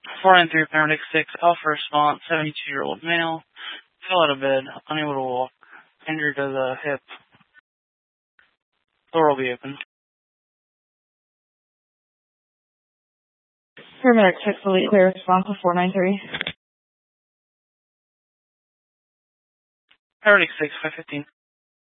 493 paramedic 6, Alpha response, 72-year-old male, fell out of bed, unable to walk, injured to the hip. Door will be open. Paramedic 6, elite clear response to 493. Paramedic 6, 515.